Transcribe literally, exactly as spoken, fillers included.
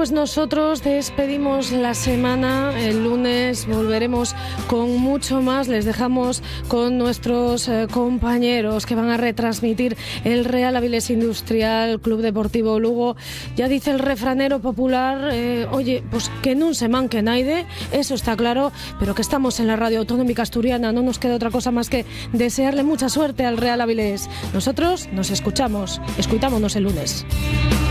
pues nosotros despedimos la semana. El lunes volveremos con mucho más. Les dejamos con nuestros eh, compañeros que van a retransmitir el Real Avilés Industrial Club Deportivo Lugo. Ya dice el refranero popular, eh, oye, pues que nun se manque naide, eso está claro, pero que estamos en la Radio Autonómica Asturiana, no nos queda otra cosa más que desearle mucha suerte al Real Avilés. Nosotros nos escuchamos, escuitámonos el lunes.